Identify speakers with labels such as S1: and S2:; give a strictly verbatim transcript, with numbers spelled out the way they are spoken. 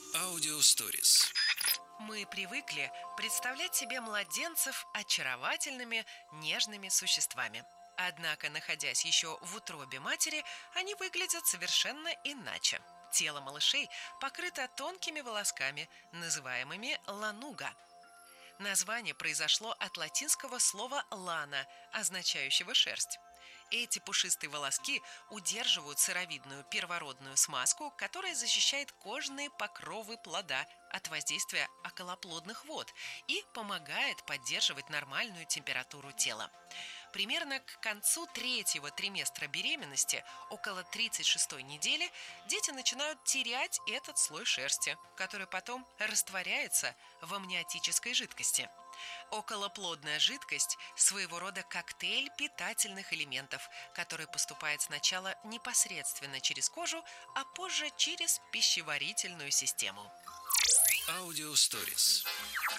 S1: Аудиосторис.
S2: Мы привыкли представлять себе младенцев очаровательными, нежными существами. Однако, находясь еще в утробе матери, они выглядят совершенно иначе. Тело малышей покрыто тонкими волосками, называемыми лануга. Название произошло от латинского слова «лана», означающего «шерсть». Эти пушистые волоски удерживают сыровидную первородную смазку, которая защищает кожные покровы плода от воздействия околоплодных вод и помогает поддерживать нормальную температуру тела. Примерно к концу третьего триместра беременности, около тридцать шестой недели, дети начинают терять этот слой шерсти, который потом растворяется в амниотической жидкости. Околоплодная жидкость – своего рода коктейль питательных элементов, который поступает сначала непосредственно через кожу, а позже через пищеварительную систему.
S1: Аудиосторис.